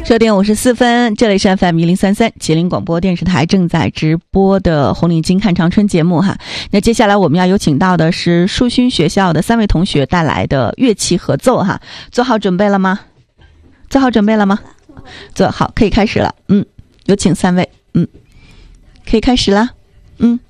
10:54，这里是 FM1033吉林广播电视台正在直播的红领巾看长春节目哈。那接下来我们要有请到的是树勋学校的3位同学带来的乐器合奏哈，做好准备了吗？做好准备了吗？做好，可以开始了。有请3位。可以开始了。